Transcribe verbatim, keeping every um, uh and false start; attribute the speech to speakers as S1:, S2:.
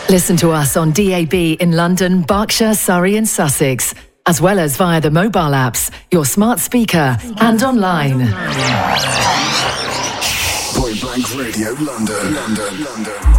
S1: Listen to us on D A B in London, Berkshire, Surrey and Sussex, as well as via the mobile apps, your smart speaker and online.
S2: Point Blank Radio, London, London, London.